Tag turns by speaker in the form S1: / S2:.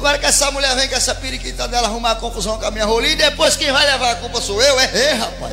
S1: Agora que essa mulher vem com essa periquita dela arrumar confusão com a minha rolinha, e depois quem vai levar a culpa sou eu, é? Ei, rapaz.